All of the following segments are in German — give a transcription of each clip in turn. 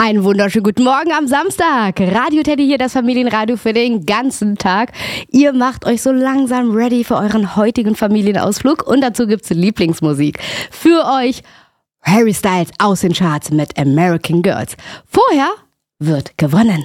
Einen wunderschönen guten Morgen am Samstag. Radio Teddy hier, das Familienradio für den ganzen Tag. Ihr macht euch so langsam ready für euren heutigen Familienausflug und dazu gibt's Lieblingsmusik. Für euch Harry Styles aus den Charts mit American Girls. Vorher wird gewonnen.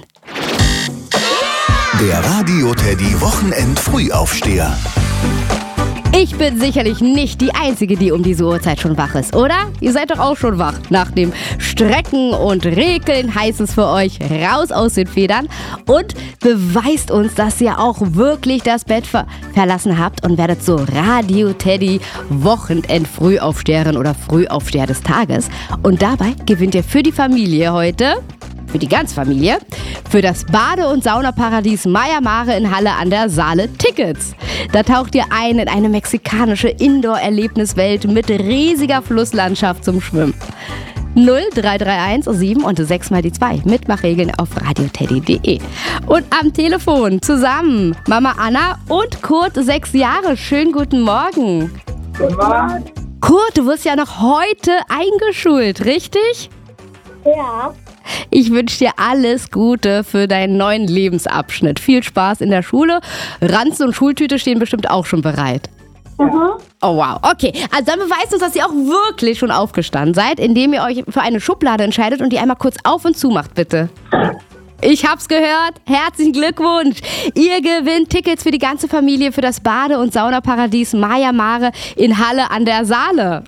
Der Radio Teddy Wochenend-Frühaufsteher. Ich bin sicherlich nicht die Einzige, die um diese Uhrzeit schon wach ist, oder? Ihr seid doch auch schon wach. Nach dem Strecken und Rekeln heißt es für euch raus aus den Federn und beweist uns, dass ihr auch wirklich das Bett verlassen habt und werdet so Radio Teddy Wochenend-Frühaufsteherin oder Frühaufsteher des Tages. Und dabei gewinnt ihr für die Familie heute, für die ganze Familie, für das Bade- und Saunaparadies Maya Mare in Halle an der Saale Tickets. Da taucht ihr ein in eine mexikanische Indoor-Erlebniswelt mit riesiger Flusslandschaft zum Schwimmen. 0331 7 und 6 mal die 2. Mitmachregeln auf radioteddy.de. Und am Telefon zusammen Mama Anna und Kurt, 6 Jahre. Schönen guten Morgen. Guten Morgen. Kurt, du wirst ja noch heute eingeschult, richtig? Ja. Ich wünsche dir alles Gute für deinen neuen Lebensabschnitt. Viel Spaß in der Schule. Ranzen und Schultüte stehen bestimmt auch schon bereit. Mhm. Oh wow, okay. Also dann beweist uns, dass ihr auch wirklich schon aufgestanden seid, indem ihr euch für eine Schublade entscheidet und die einmal kurz auf und zu macht, bitte. Ich hab's gehört. Herzlichen Glückwunsch. Ihr gewinnt Tickets für die ganze Familie für das Bade- und Saunaparadies Maya Mare in Halle an der Saale.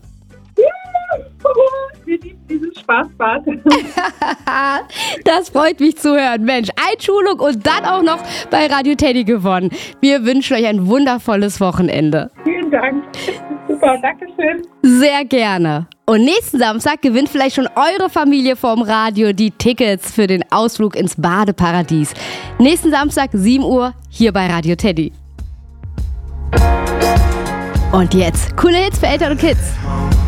Wir lieben dieses Spaßbad. Das freut mich zu hören. Mensch, Einschulung und dann auch noch bei Radio Teddy gewonnen. Wir wünschen euch ein wundervolles Wochenende. Vielen Dank. Super, danke schön. Sehr gerne. Und nächsten Samstag gewinnt vielleicht schon eure Familie vorm Radio die Tickets für den Ausflug ins Badeparadies. Nächsten Samstag, 7 Uhr, hier bei Radio Teddy. Und jetzt, coole Hits für Eltern und Kids.